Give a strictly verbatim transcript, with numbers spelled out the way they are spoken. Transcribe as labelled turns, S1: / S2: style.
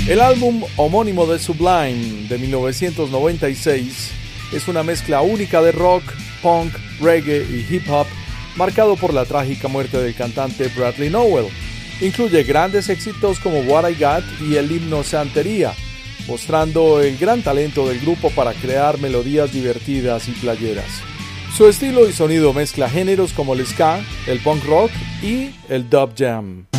S1: El álbum homónimo de Sublime de mil novecientos noventa y seis es una mezcla única de rock, punk, reggae y hip hop, marcado por la trágica muerte del cantante Bradley Nowell. Incluye grandes éxitos como What I Got y el himno Santería, mostrando el gran talento del grupo para crear melodías divertidas y playeras. Su estilo y sonido mezcla géneros como el ska, el punk rock y el dub jam.